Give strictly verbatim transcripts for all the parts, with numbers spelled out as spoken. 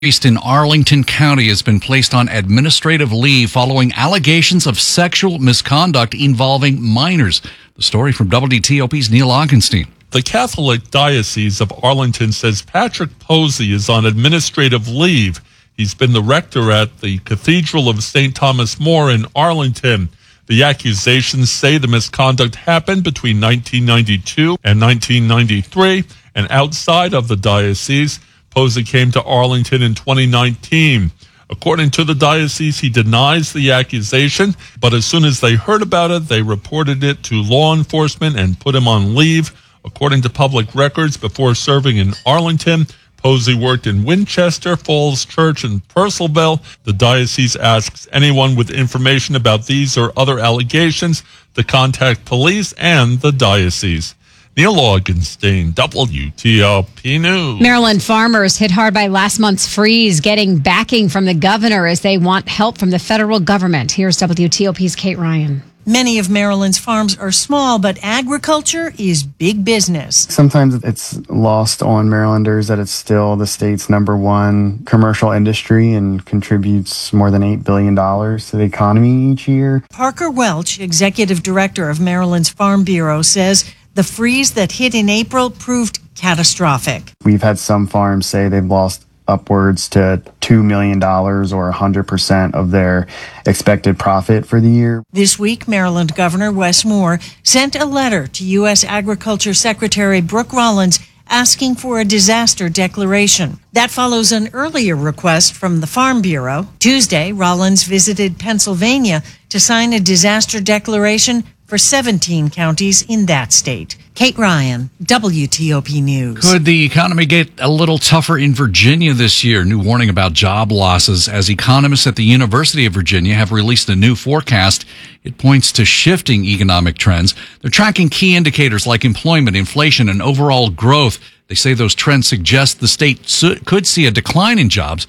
priest in Arlington County has been placed on administrative leave following allegations of sexual misconduct involving minors. The story from W T O P's Neil Augenstein. The Catholic Diocese of Arlington says Patrick Posey is on administrative leave. He's been the rector at the Cathedral of Saint Thomas More in Arlington. The accusations say the misconduct happened between nineteen ninety-two and nineteen ninety-three, and outside of the diocese, Posey came to Arlington in twenty nineteen. According to the diocese, he denies the accusation, but as soon as they heard about it, they reported it to law enforcement and put him on leave. According to public records, before serving in Arlington, Posey worked in Winchester, Falls Church, and Purcellville. The diocese asks anyone with information about these or other allegations to contact police and the diocese. Neil Augenstein, W T O P News. Maryland farmers hit hard by last month's freeze, getting backing from the governor as they want help from the federal government. Here's W T O P's Kate Ryan. Many of Maryland's farms are small, but agriculture is big business. Sometimes it's lost on Marylanders that it's still the state's number one commercial industry and contributes more than eight billion dollars to the economy each year. Parker Welch, executive director of Maryland's Farm Bureau, says the freeze that hit in April proved catastrophic. We've had some farms say they've lost upwards to two million dollars or one hundred percent of their expected profit for the year. This week, Maryland Governor Wes Moore sent a letter to U S Agriculture Secretary Brooke Rollins asking for a disaster declaration. That follows an earlier request from the Farm Bureau. Tuesday, Rollins visited Pennsylvania to sign a disaster declaration for seventeen counties in that state. Kate Ryan, W T O P News. Could the economy get a little tougher in Virginia this year? New warning about job losses as economists at the University of Virginia have released a new forecast. It points to shifting economic trends. They're tracking key indicators like employment, inflation, and overall growth. They say those trends suggest the state could see a decline in jobs.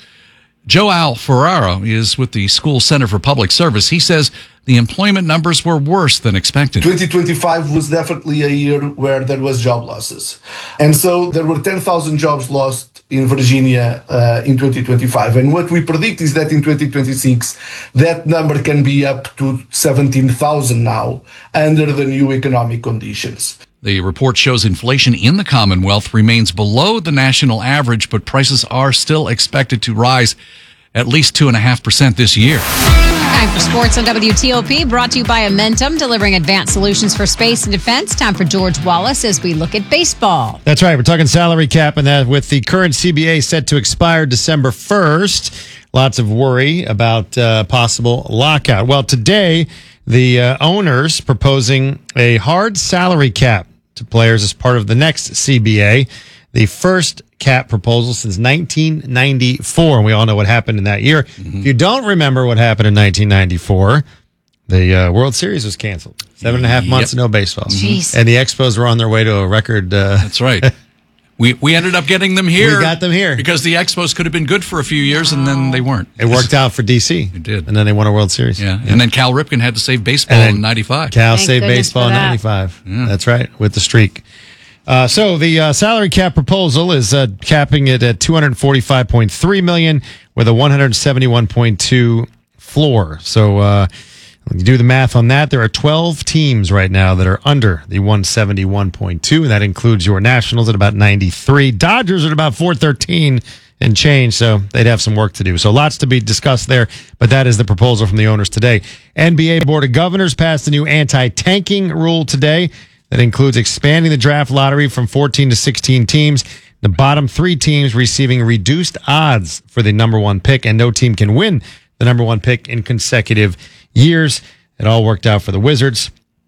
Joao Ferraro is with the School Center for Public Service. He says the employment numbers were worse than expected. twenty twenty-five was definitely a year where there was job losses. And so there were ten thousand jobs lost in Virginia uh, in twenty twenty-five. And what we predict is that in twenty twenty-six, that number can be up to seventeen thousand now under the new economic conditions. The report shows inflation in the Commonwealth remains below the national average, but prices are still expected to rise at least two point five percent this year. Time for sports on W T O P, brought to you by Amentum, delivering advanced solutions for space and defense. Time for George Wallace as we look at baseball. That's right. We're talking salary cap, and that with the current C B A set to expire December first. Lots of worry about uh, possible lockout. Well, today, the uh, owners proposing a hard salary cap to players as part of the next C B A, the first cap proposal since nineteen ninety-four. And we all know what happened in that year. Mm-hmm. If you don't remember what happened in nineteen ninety-four, the uh, World Series was canceled. Seven and a half months yep. of no baseball. Jeez. And the Expos were on their way to a record. Uh, That's right. We we ended up getting them here. We got them here. Because the Expos could have been good for a few years, and then they weren't. It worked out for D C. It did. And then they won a World Series. Yeah. yeah. And then Cal Ripken had to save baseball in ninety-five. Cal Thank saved goodness baseball for in that. ninety-five. Yeah. That's right, with the streak. Uh, so the uh, salary cap proposal is uh, capping it at two hundred forty-five point three million dollars with a one hundred seventy-one point two floor. So uh, when you do the math on that, there are twelve teams right now that are under the one seventy-one point two, and that includes your Nationals at about ninety-three. Dodgers at about four thirteen and change, so they'd have some work to do. So lots to be discussed there, but that is the proposal from the owners today. N B A Board of Governors passed a new anti-tanking rule today that includes expanding the draft lottery from fourteen to sixteen teams. The bottom three teams receiving reduced odds for the number one pick, and no team can win the number one pick in consecutive years. It all worked out for the Wizards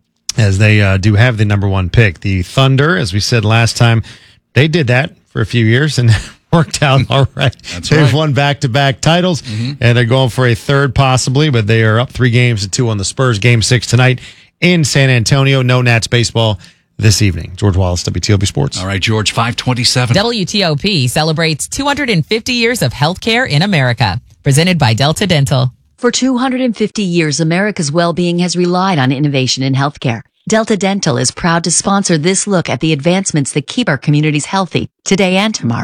as they uh, do have the number one pick. The Thunder, as we said last time, they did that for a few years and worked out all right. That's They've right. won back-to-back titles, mm-hmm. and they're going for a third possibly, but they are up three games to two on the Spurs. Game six tonight in San Antonio. No Nats baseball this evening. George Wallace, W T O P Sports. All right, George, five twenty-seven. W T O P celebrates two hundred fifty years of healthcare in America. Presented by Delta Dental. For two hundred fifty years, America's well-being has relied on innovation in healthcare. Delta Dental is proud to sponsor this look at the advancements that keep our communities healthy today and tomorrow.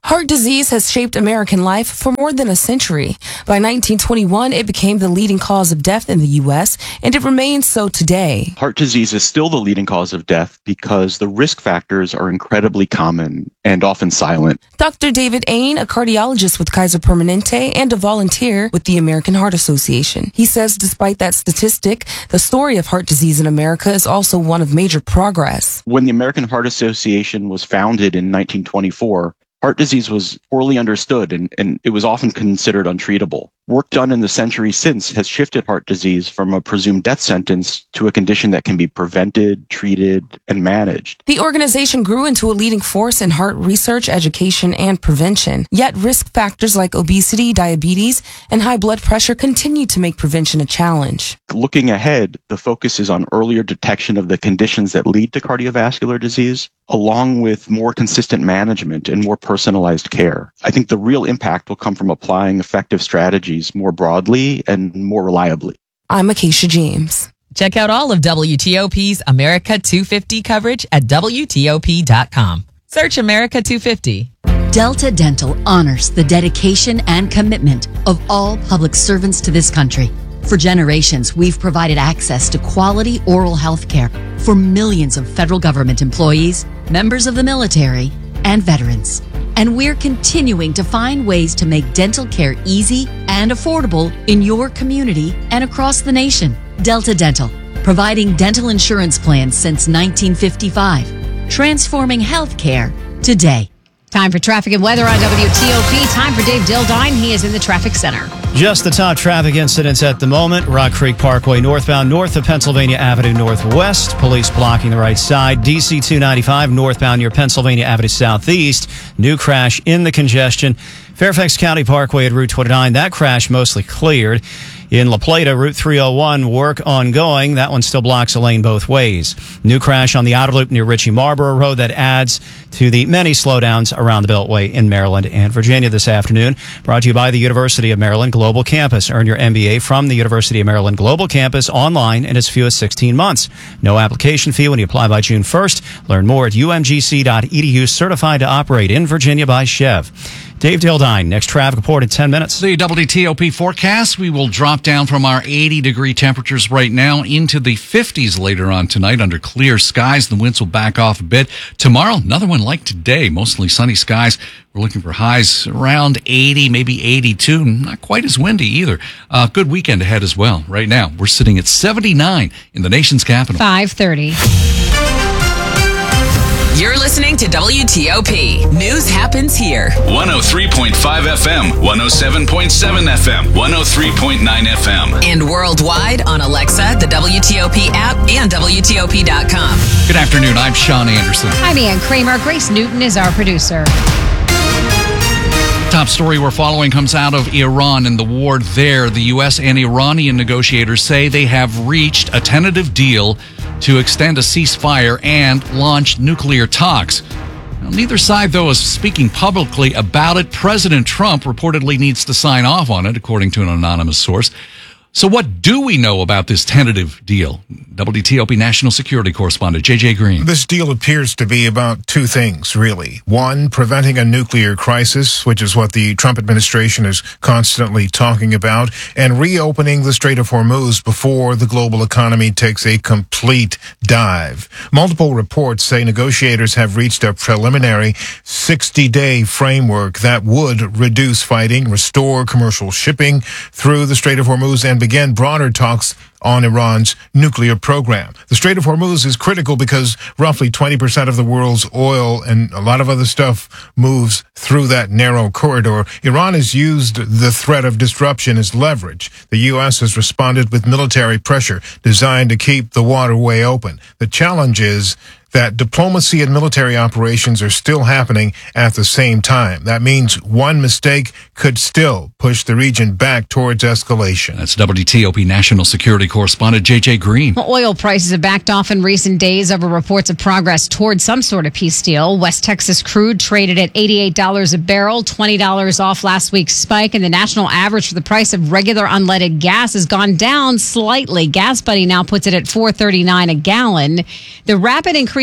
Heart disease has shaped American life for more than a century. By nineteen twenty-one, it became the leading cause of death in the U S, and it remains so today. Heart disease is still the leading cause of death because the risk factors are incredibly common and often silent. Doctor David Ain, a cardiologist with Kaiser Permanente and a volunteer with the American Heart Association. He says despite that statistic, the story of heart disease in America is also one of major progress. When the American Heart Association was founded in nineteen twenty-four, heart disease was poorly understood and, and it was often considered untreatable. Work done in the century since has shifted heart disease from a presumed death sentence to a condition that can be prevented, treated, and managed. The organization grew into a leading force in heart research, education, and prevention. Yet risk factors like obesity, diabetes, and high blood pressure continue to make prevention a challenge. Looking ahead, the focus is on earlier detection of the conditions that lead to cardiovascular disease, along with more consistent management and more personalized care. I think the real impact will come from applying effective strategies more broadly and more reliably. I'm Acacia James. Check out all of W T O P's America two fifty coverage at W T O P dot com. Search America two fifty. Delta Dental honors the dedication and commitment of all public servants to this country. For generations, we've provided access to quality oral health care for millions of federal government employees, members of the military, and veterans. And we're continuing to find ways to make dental care easy and affordable in your community and across the nation. Delta Dental, providing dental insurance plans since nineteen fifty-five, transforming healthcare today. Time for traffic and weather on W T O P. Time for Dave Dildine. He is in the traffic center. Just the top traffic incidents at the moment. Rock Creek Parkway northbound, north of Pennsylvania Avenue Northwest. Police blocking the right side. D C two ninety-five northbound near Pennsylvania Avenue Southeast. New crash in the congestion. Fairfax County Parkway at Route twenty-nine. That crash mostly cleared. In La Plata, Route three oh one, work ongoing. That one still blocks a lane both ways. New crash on the outer loop near Ritchie Marlborough Road that adds to the many slowdowns around the Beltway in Maryland and Virginia this afternoon. Brought to you by the University of Maryland Global Campus. Earn your M B A from the University of Maryland Global Campus online in as few as sixteen months. No application fee when you apply by June first. Learn more at U M G C dot E D U. Certified to operate in Virginia by Chev. Dave Dildine, next traffic report in ten minutes. The W T O P forecast, we will drop down from our eighty degree temperatures right now into the fifties later on tonight under clear skies. The winds will back off a bit. Tomorrow, another one like today, mostly sunny skies. We're looking for highs around eighty, maybe eighty-two. Not quite as windy either. Uh, good weekend ahead as well. Right now, we're sitting at seventy-nine in the nation's capital. five thirty. You're listening to W T O P. News happens here. one oh three point five F M, one oh seven point seven F M, one oh three point nine F M. And worldwide on Alexa, the W T O P app, and W T O P dot com. Good afternoon. I'm Sean Anderson. I'm Ann Kramer. Grace Newton is our producer. Top story we're following comes out of Iran and the war there. The U S and Iranian negotiators say they have reached a tentative deal to extend a ceasefire and launch nuclear talks. Now, neither side, though, is speaking publicly about it. President Trump reportedly needs to sign off on it, according to an anonymous source. So what do we know about this tentative deal? W T O P national security correspondent J J Green. This deal appears to be about two things, really. One, preventing a nuclear crisis, which is what the Trump administration is constantly talking about, and reopening the Strait of Hormuz before the global economy takes a complete dive. Multiple reports say negotiators have reached a preliminary sixty-day framework that would reduce fighting, restore commercial shipping through the Strait of Hormuz, and begin broader talks on Iran's nuclear program. The Strait of Hormuz is critical because roughly twenty percent of the world's oil and a lot of other stuff moves through that narrow corridor. Iran has used the threat of disruption as leverage. The U S has responded with military pressure designed to keep the waterway open. The challenge is that diplomacy and military operations are still happening at the same time. That means one mistake could still push the region back towards escalation. That's W T O P national security correspondent J J Green. Well, oil prices have backed off in recent days over reports of progress towards some sort of peace deal. West Texas crude traded at eighty-eight dollars a barrel, twenty dollars off last week's spike, and the national average for the price of regular unleaded gas has gone down slightly. Gas Buddy now puts it at four thirty-nine a gallon. The rapid increase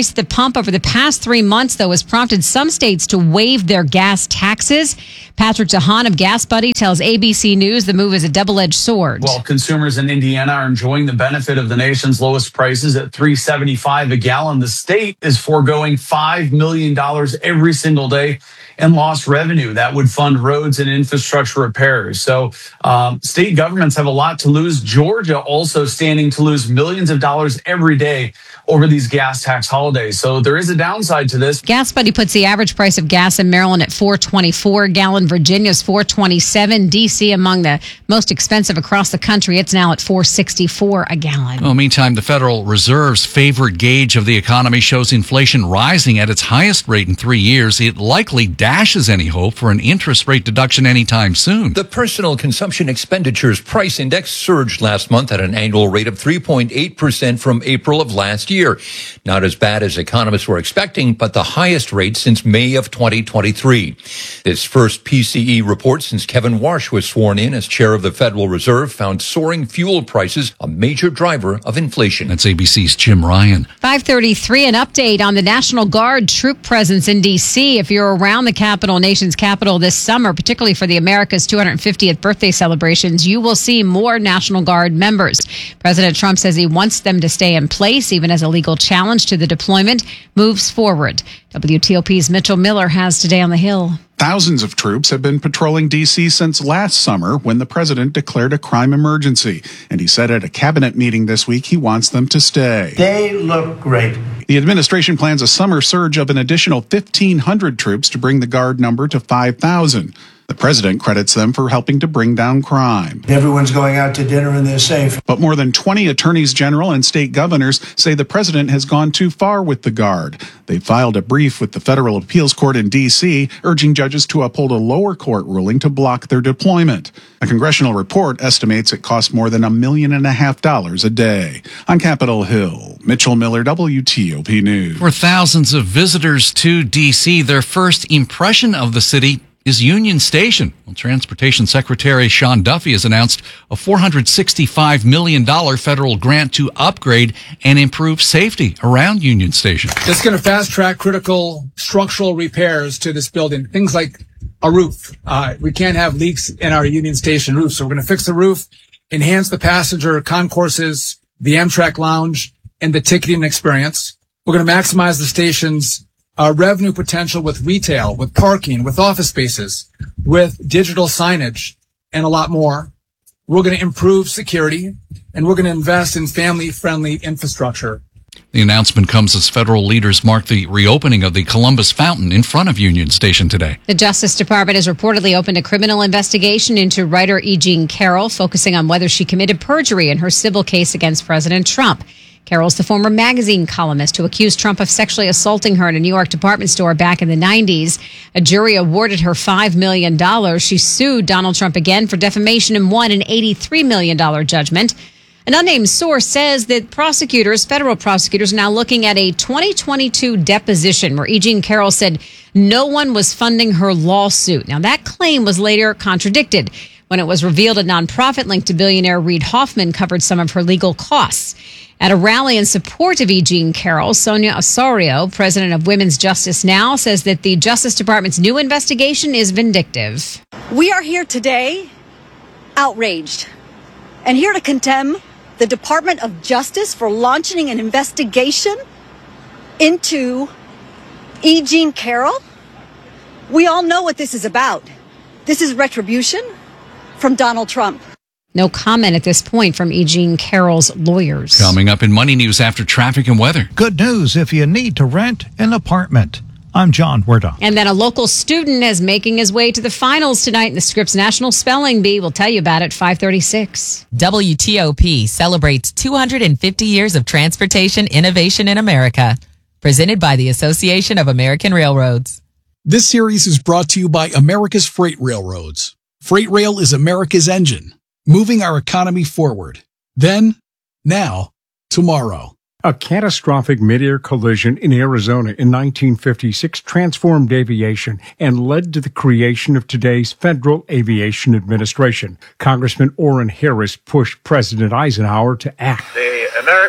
increase at the pump over the past three months, though, has prompted some states to waive their gas taxes. Patrick DeHaan of Gas Buddy tells A B C News the move is a double-edged sword. Well, consumers in Indiana are enjoying the benefit of the nation's lowest prices at three seventy-five a gallon. The state is foregoing five million dollars every single day in lost revenue that would fund roads and infrastructure repairs. So um, state governments have a lot to lose. Georgia also standing to lose millions of dollars every day over these gas tax holidays. So there is a downside to this. Gas Buddy puts the average price of gas in Maryland at four twenty-four a gallon. Virginia's four twenty-seven. D C among the most expensive across the country. It's now at four sixty-four a gallon. Well, meantime, the Federal Reserve's favorite gauge of the economy shows inflation rising at its highest rate in three years. It likely dashes any hope for an interest rate deduction anytime soon. The Personal Consumption Expenditures Price Index surged last month at an annual rate of three point eight percent from April of last year. Not as bad as economists were expecting, but the highest rate since May of twenty twenty-three. This first P C E report since Kevin Warsh was sworn in as chair of the Federal Reserve found soaring fuel prices a major driver of inflation. That's A B C's Jim Ryan. five thirty-three, an update on the National Guard troop presence in D C. If you're around the capital, nation's capital this summer, particularly for the America's two hundred fiftieth birthday celebrations, you will see more National Guard members. President Trump says he wants them to stay in place, even as a legal challenge to the deployment moves forward. W T O P's Mitchell Miller has Today on the Hill. Thousands of troops have been patrolling D C since last summer when the president declared a crime emergency. And he said at a cabinet meeting this week he wants them to stay. They look great. The administration plans a summer surge of an additional fifteen hundred troops to bring the Guard number to five thousand. The president credits them for helping to bring down crime. Everyone's going out to dinner and they're safe. But more than twenty attorneys general and state governors say the president has gone too far with the Guard. They filed a brief with the Federal Appeals Court in D C, urging judges to uphold a lower court ruling to block their deployment. A congressional report estimates it costs more than a million and a half dollars a day. On Capitol Hill, Mitchell Miller, W T O P News. For thousands of visitors to D C, their first impression of the city is Union Station. Well, Transportation Secretary Sean Duffy has announced a four hundred sixty-five million dollars federal grant to upgrade and improve safety around Union Station. It's going to fast track critical structural repairs to this building. Things like a roof. Uh, we can't have leaks in our Union Station roof. So we're going to fix the roof, enhance the passenger concourses, the Amtrak lounge, and the ticketing experience. We're going to maximize the station's Uh, revenue potential with retail, with parking, with office spaces, with digital signage, and a lot more. We're going to improve security, and we're going to invest in family-friendly infrastructure. The announcement comes as federal leaders mark the reopening of the Columbus Fountain in front of Union Station today. The Justice Department has reportedly opened a criminal investigation into writer E. Jean Carroll, focusing on whether she committed perjury in her civil case against President Trump. Carroll's the former magazine columnist who accused Trump of sexually assaulting her in a New York department store back in the nineties. A jury awarded her five million dollars. She sued Donald Trump again for defamation and won an eighty-three million dollars judgment. An unnamed source says that prosecutors, federal prosecutors, are now looking at a twenty twenty-two deposition where E. Jean Carroll said no one was funding her lawsuit. Now, that claim was later contradicted when it was revealed a nonprofit linked to billionaire Reid Hoffman covered some of her legal costs. At a rally in support of E. Jean Carroll, Sonia Osorio, president of Women's Justice Now, says that the Justice Department's new investigation is vindictive. We are here today outraged and here to condemn the Department of Justice for launching an investigation into E. Jean Carroll. We all know what this is about. This is retribution from Donald Trump. No comment at this point from E. Jean Carroll's lawyers. Coming up in Money News after traffic and weather. Good news if you need to rent an apartment. I'm John Werda. And then a local student is making his way to the finals tonight in the Scripps National Spelling Bee. We'll tell you about it five thirty-six. W T O P celebrates two hundred fifty years of transportation innovation in America. Presented by the Association of American Railroads. This series is brought to you by America's Freight Railroads. Freight rail is America's engine, moving our economy forward. Then, now, tomorrow. A catastrophic mid-air collision in Arizona in nineteen fifty-six transformed aviation and led to the creation of today's Federal Aviation Administration. Congressman Orrin Harris pushed President Eisenhower to act. The American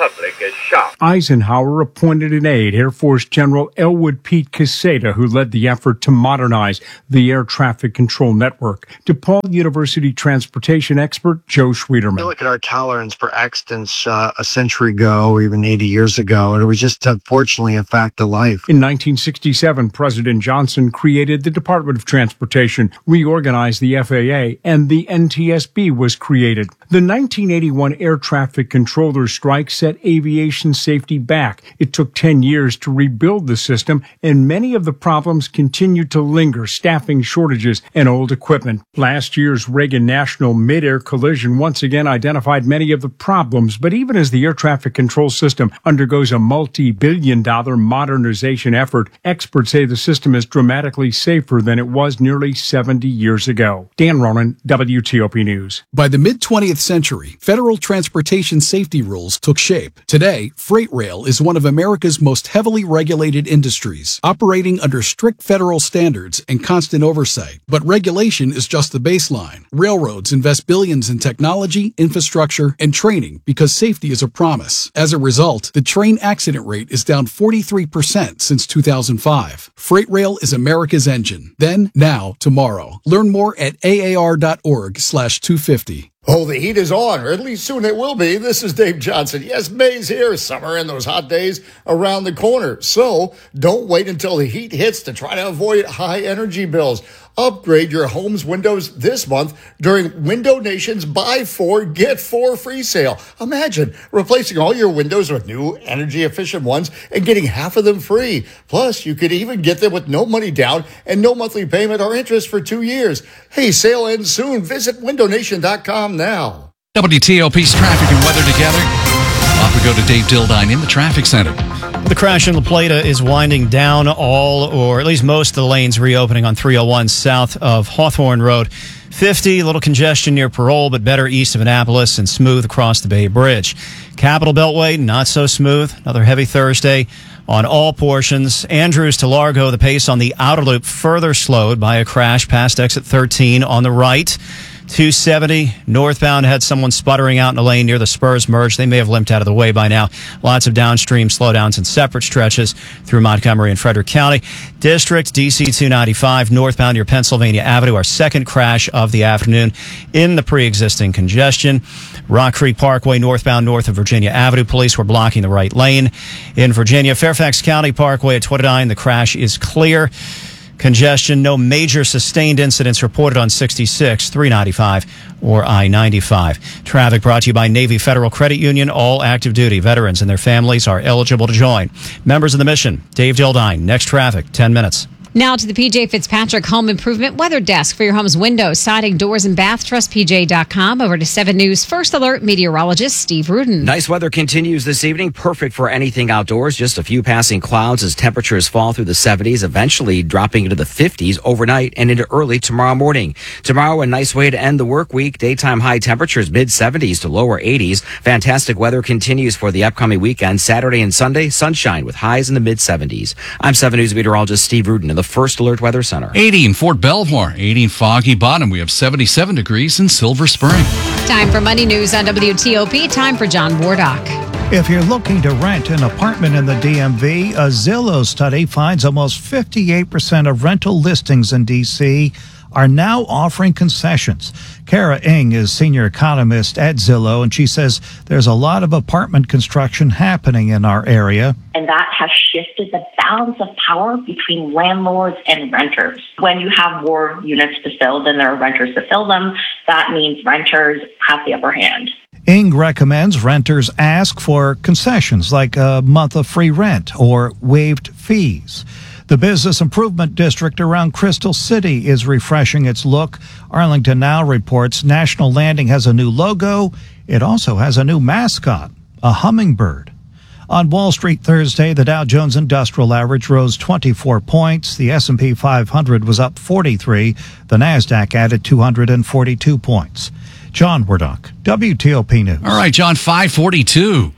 public is shocked. Eisenhower appointed an aide, Air Force General Elwood Pete Quesada, who led the effort to modernize the air traffic control network. DePaul University transportation expert Joe Schwederman. You look at our tolerance for accidents uh, a century ago, or even eighty years ago, and it was just unfortunately a fact of life. In nineteen sixty-seven, President Johnson created the Department of Transportation, reorganized the F A A, and the N T S B was created. The nineteen eighty-one air traffic controller strike set aviation safety back. It took ten years to rebuild the system, and many of the problems continue to linger: staffing shortages and old equipment. Last year's Reagan National mid-air collision once again identified many of the problems, but even as the air traffic control system undergoes a multi-billion dollar modernization effort, experts say the system is dramatically safer than it was nearly seventy years ago. Dan Ronan, W T O P News. By the mid-twentieth century, federal transportation safety rules took shape. Today, freight rail is one of America's most heavily regulated industries, operating under strict federal standards and constant oversight. But regulation is just the baseline. Railroads invest billions in technology, infrastructure, and training because safety is a promise. As a result, the train accident rate is down forty-three percent since two thousand five. Freight rail is America's engine. Then, now, tomorrow. Learn more at A A R dot org slash two fifty. Oh, the heat is on, or at least soon it will be. This is Dave Johnson. Yes, May's here. Summer and those hot days around the corner. So don't wait until the heat hits to try to avoid high energy bills. Upgrade your home's windows this month during Window Nation's Buy Four, Get Four free sale. Imagine replacing all your windows with new energy-efficient ones and getting half of them free. Plus, you could even get them with no money down and no monthly payment or interest for two years. Hey, sale ends soon. Visit window nation dot com now. W T O P's traffic and weather together. Off we go to Dave Dildine in the traffic center. The crash in La Plata is winding down all, or at least most of the lanes reopening on three oh one south of Hawthorne Road. fifty, a little congestion near Parole, but better east of Annapolis and smooth across the Bay Bridge. Capitol Beltway, not so smooth. Another heavy Thursday on all portions. Andrews to Largo, the pace on the outer loop further slowed by a crash past exit thirteen on the right. two seventy northbound had someone sputtering out in a lane near the Spurs merge. They may have limped out of the way by now. Lots of downstream slowdowns in separate stretches through Montgomery and Frederick County. District, D C two ninety-five northbound near Pennsylvania Avenue, our second crash of the afternoon in the pre-existing congestion. Rock Creek Parkway northbound north of Virginia Avenue. Police were blocking the right lane. In Virginia, Fairfax County Parkway at twenty-nine, the crash is clear. Congestion, no major sustained incidents reported on sixty-six, three ninety-five, or I ninety-five. Traffic brought to you by Navy Federal Credit Union. All active duty veterans and their families are eligible to join. Members of the mission, Dave Dildine. Next traffic, ten minutes. Now to the P J Fitzpatrick Home Improvement Weather Desk for your home's windows, siding, doors, and bath. Trust P J dot com. Over to seven News First Alert meteorologist Steve Rudin. Nice weather continues this evening. Perfect for anything outdoors. Just a few passing clouds as temperatures fall through the seventies, eventually dropping into the fifties overnight and into early tomorrow morning. Tomorrow, a nice way to end the work week. Daytime high temperatures mid seventies to lower eighties. Fantastic weather continues for the upcoming weekend. Saturday and Sunday, sunshine with highs in the mid seventies. I'm seven News meteorologist Steve Rudin in the First Alert Weather Center. eighty in Fort Belvoir, eighty in Foggy Bottom. We have seventy-seven degrees in Silver Spring. Time for Money News on W T O P. Time for John Wardock. If you're looking to rent an apartment in the D M V, a Zillow study finds almost fifty-eight percent of rental listings in D C are now offering concessions. Kara Ng is senior economist at Zillow, and she says there's a lot of apartment construction happening in our area. And that has shifted the balance of power between landlords and renters. When you have more units to fill than there are renters to fill them, that means renters have the upper hand. Ng recommends renters ask for concessions like a month of free rent or waived fees. The Business Improvement District around Crystal City is refreshing its look. Arlington Now reports National Landing has a new logo. It also has a new mascot, a hummingbird. On Wall Street Thursday, the Dow Jones Industrial Average rose twenty-four points. The S and P five hundred was up forty-three. The NASDAQ added two hundred forty-two points. John Wardock, W T O P News. All right, John, five forty-two.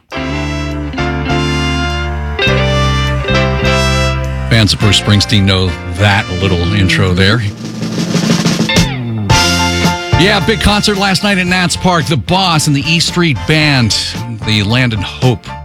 Fans of Bruce Springsteen know that little intro there. Yeah, big concert last night at Nats Park. The Boss and the E Street Band, the Land and Hope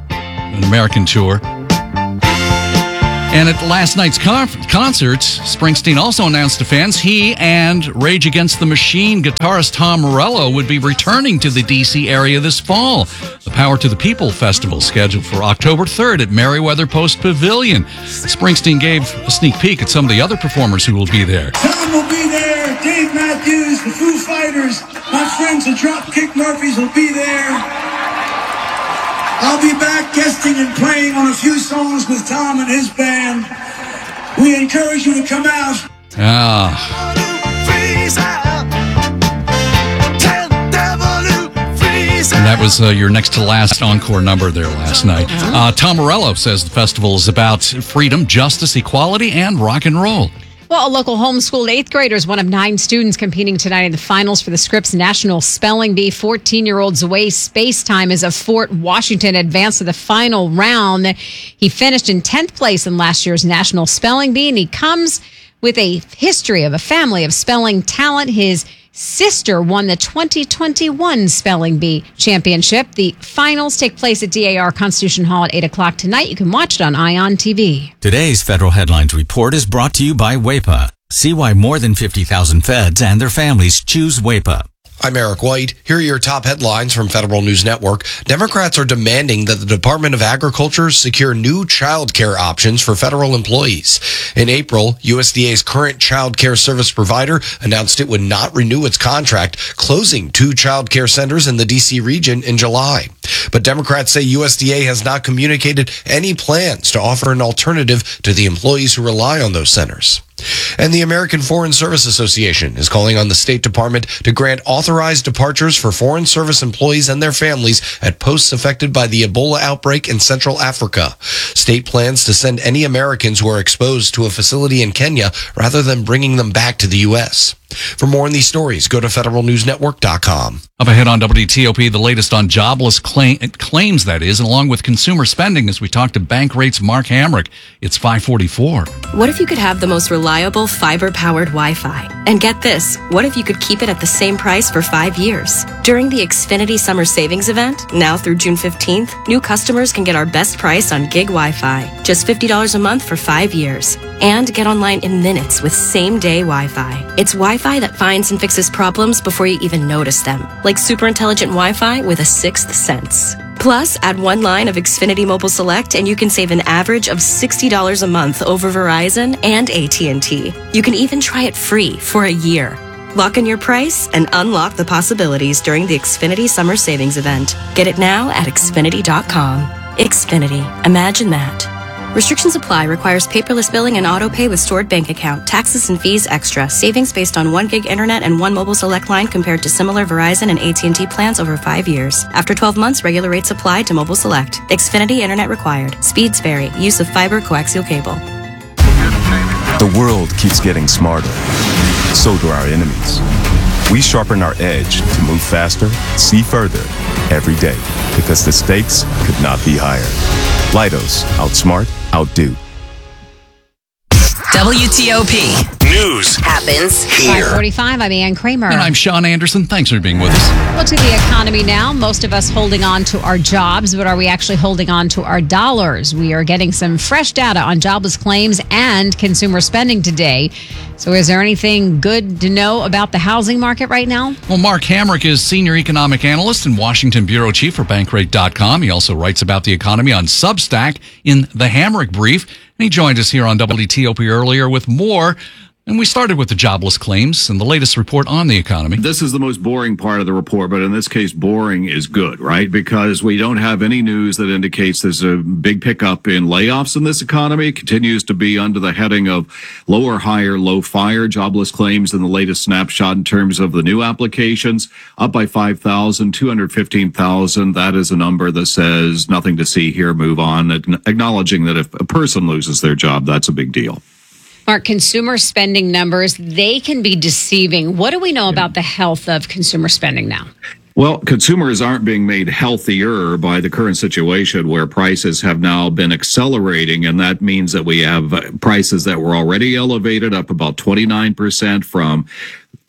an American tour. And at last night's con- concert, Springsteen also announced to fans he and Rage Against the Machine guitarist Tom Morello would be returning to the D C area this fall. The Power to the People Festival, scheduled for October third at Merriweather Post Pavilion. Springsteen gave a sneak peek at some of the other performers who will be there. Tom will be there, Dave Matthews, the Foo Fighters, my friends the Dropkick Murphys will be there. I'll be back guesting and playing on a few songs with Tom and his band. We encourage you to come out. Ah. And that was uh, your next to last encore number there last night. Uh, Tom Morello says the festival is about freedom, justice, equality, and rock and roll. Well, a local homeschooled eighth grader is one of nine students competing tonight in the finals for the Scripps National Spelling Bee. fourteen-year-old Zoe Spacetime is of Fort Washington, advanced to the final round. He finished in tenth place in last year's National Spelling Bee, and he comes with a history of a family of spelling talent. His sister won the twenty twenty-one Spelling Bee Championship. The finals take place at D A R Constitution Hall at eight o'clock tonight. You can watch it on ION T V. Today's Federal Headlines Report is brought to you by W A P A. See why more than fifty thousand feds and their families choose W A P A. I'm Eric White. Here are your top headlines from Federal News Network. Democrats are demanding that the Department of Agriculture secure new child care options for federal employees. In April, U S D A's current child care service provider announced it would not renew its contract, closing two child care centers in the D C region in July. But Democrats say U S D A has not communicated any plans to offer an alternative to the employees who rely on those centers. And the American Foreign Service Association is calling on the State Department to grant authorized departures for foreign service employees and their families at posts affected by the Ebola outbreak in Central Africa. State plans to send any Americans who are exposed to a facility in Kenya rather than bringing them back to the U S. For more on these stories, go to federal news network dot com. Up ahead on W T O P, the latest on jobless claim, claims, that is, along with consumer spending, as we talk to Bankrate's Mark Hamrick. It's five forty-four. What if you could have the most reliable fiber-powered Wi-Fi? And get this, what if you could keep it at the same price for five years? During the Xfinity Summer Savings Event, now through June fifteenth, new customers can get our best price on gig Wi-Fi, just fifty dollars a month for five years. And get online in minutes with same-day Wi-Fi. It's Wi-Fi that finds and fixes problems before you even notice them, like super intelligent Wi-Fi with a sixth sense. Plus, add one line of Xfinity Mobile Select and you can save an average of sixty dollars a month over Verizon and A T and T. You can even try it free for a year. Lock in your price and unlock the possibilities during the Xfinity Summer Savings Event. Get it now at Xfinity dot com. Xfinity. Imagine that. Restrictions apply. Requires paperless billing and auto pay with stored bank account. Taxes and fees extra. Savings based on one gig internet and one mobile select line compared to similar Verizon and A T and T plans over five years. After twelve months, regular rates apply to mobile select. Xfinity internet required. Speeds vary. Use of fiber coaxial cable. The world keeps getting smarter. So do our enemies. We sharpen our edge to move faster, see further, every day, because the stakes could not be higher. Leidos, outsmart, outdo. W T O P News happens five forty-five, I'm Ann Kramer. And I'm Sean Anderson. Thanks for being with us. Well, to the economy now. Most of us holding on to our jobs, but are we actually holding on to our dollars? We are getting some fresh data on jobless claims and consumer spending today. So is there anything good to know about the housing market right now? Well, Mark Hamrick is Senior Economic Analyst and Washington Bureau Chief for Bankrate dot com. He also writes about the economy on Substack in the Hamrick Brief. And he joined us here on W T O P earlier with more. And we started with the jobless claims and the latest report on the economy. This is the most boring part of the report, but in this case, boring is good, right? Because we don't have any news that indicates there's a big pickup in layoffs in this economy. It continues to be under the heading of lower, higher, low fire jobless claims in the latest snapshot in terms of the new applications, up by five thousand, two hundred fifteen thousand. That is a number that says nothing to see here, move on, acknowledging that if a person loses their job, that's a big deal. Mark, consumer spending numbers, they can be deceiving. What do we know about the health of consumer spending now? Well, consumers aren't being made healthier by the current situation where prices have now been accelerating. And that means that we have prices that were already elevated, up about twenty-nine percent from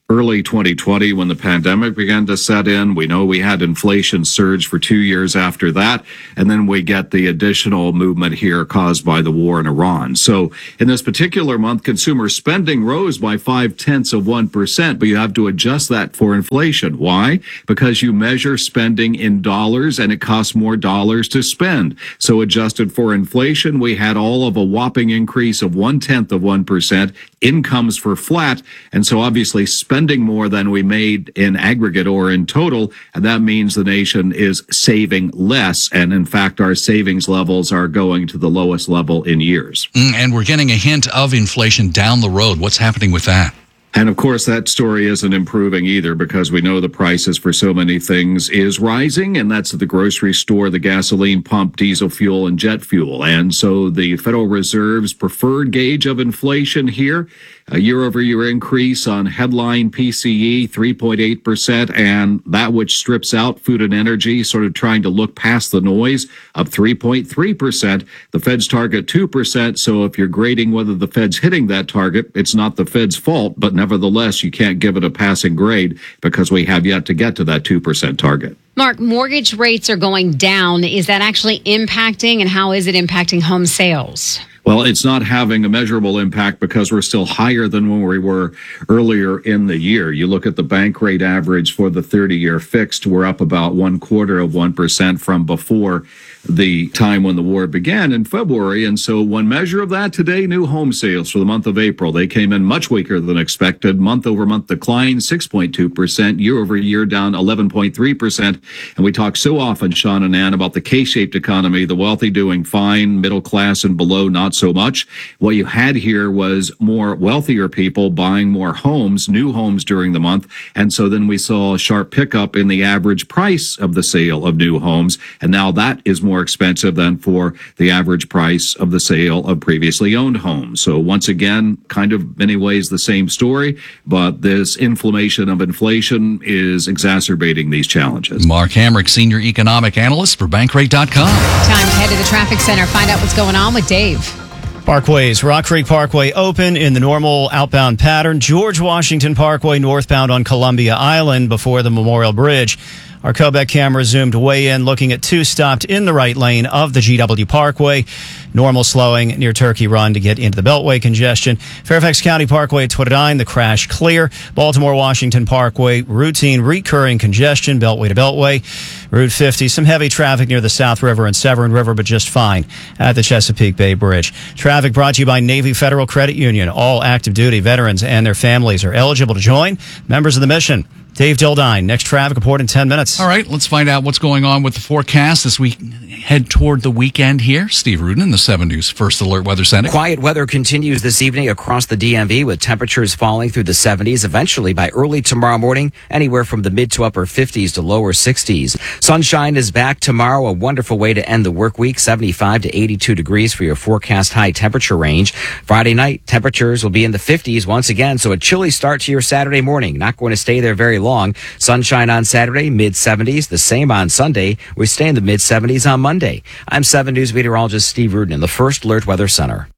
early twenty twenty when the pandemic began to set in. We know we had inflation surge for two years after that. And then we get the additional movement here caused by the war in Iran. So in this particular month, consumer spending rose by five tenths of one percent, but you have to adjust that for inflation. Why? Because you measure spending in dollars and it costs more dollars to spend. So adjusted for inflation, we had all of a whopping increase of one tenth of one percent. Incomes were flat. And so obviously spending more than we made in aggregate or in total. And that means the nation is saving less. And in fact, our savings levels are going to the lowest level in years. Mm, and we're getting a hint of inflation down the road. What's happening with that? And of course, that story isn't improving either because we know the prices for so many things is rising, and that's at the grocery store, the gasoline pump, diesel fuel, and jet fuel. And so the Federal Reserve's preferred gauge of inflation here, a year-over-year increase on headline P C E, three point eight percent, and that which strips out food and energy, sort of trying to look past the noise, up three point three percent. The Fed's target two percent, so if you're grading whether the Fed's hitting that target, it's not the Fed's fault, but nevertheless, you can't give it a passing grade because we have yet to get to that two percent target. Mark, mortgage rates are going down. Is that actually impacting, and how is it impacting home sales? Well, it's not having a measurable impact because we're still higher than when we were earlier in the year. You look at the bank rate average for the thirty-year fixed, we're up about one quarter of one percent from before the time when the war began in February. And so one measure of that today, new home sales for the month of April, they came in much weaker than expected. Month over month decline, six point two percent, year over year down eleven point three percent. And we talk so often, Sean and Ann, about the K-shaped economy, the wealthy doing fine, middle class and below not so much. What you had here was more wealthier people buying more homes, new homes during the month. And so then we saw a sharp pickup in the average price of the sale of new homes. And now that is more expensive than for the average price of the sale of previously owned homes. So once again, kind of many ways the same story, but this inflammation of inflation is exacerbating these challenges. Mark Hamrick, Senior Economic Analyst for Bankrate dot com. Time to head to the traffic center, find out what's going on with Dave. Parkways, Rock Creek Parkway open in the normal outbound pattern. George Washington Parkway northbound on Columbia Island before the Memorial Bridge. Our Quebec camera zoomed way in, looking at two stopped in the right lane of the G W Parkway. Normal slowing near Turkey Run to get into the Beltway congestion. Fairfax County Parkway at Twittadine, the crash clear. Baltimore Washington Parkway, routine recurring congestion, Beltway to Beltway. Route fifty, some heavy traffic near the South River and Severn River, but just fine at the Chesapeake Bay Bridge. Traffic brought to you by Navy Federal Credit Union. All active duty veterans and their families are eligible to join. Members of the mission. Dave Dildine, next traffic report in ten minutes. All right, let's find out what's going on with the forecast as we head toward the weekend here. Steve Rudin in the seven News First Alert Weather Center. Quiet weather continues this evening across the D M V with temperatures falling through the seventies. Eventually, by early tomorrow morning, anywhere from the mid to upper fifties to lower sixties. Sunshine is back tomorrow, a wonderful way to end the work week. seventy-five to eighty-two degrees for your forecast high temperature range. Friday night, temperatures will be in the fifties once again, so a chilly start to your Saturday morning. Not going to stay there very long. Sunshine on Saturday, mid seventies. The same on Sunday. We stay in the mid seventies on Monday. I'm seven News meteorologist Steve Rudin in the First Alert Weather Center.